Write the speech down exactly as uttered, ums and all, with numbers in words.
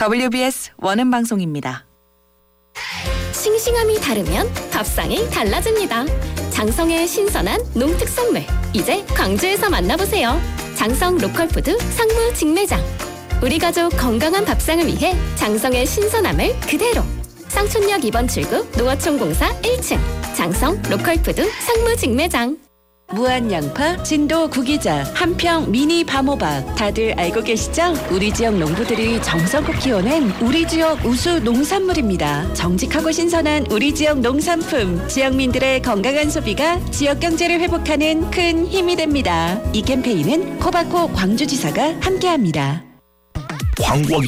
더블유비에스 원음 방송입니다. 싱싱함이 다르면 밥상이 달라집니다. 장성의 신선한 농특산물, 이제 광주에서 만나보세요. 장성 로컬푸드 상무 직매장. 우리 가족 건강한 밥상을 위해 장성의 신선함을 그대로. 쌍촌역 이 번 출구 농어촌 공사 일 층 장성 로컬푸드 상무 직매장. 무한 양파, 진도 구기자, 한평 미니 밤호박 다들 알고 계시죠? 우리 지역 농부들이 정성껏 키워낸 우리 지역 우수 농산물입니다. 정직하고 신선한 우리 지역 농산품, 지역민들의 건강한 소비가 지역 경제를 회복하는 큰 힘이 됩니다. 이 캠페인은 코바코 광주지사가 함께합니다. 광고하기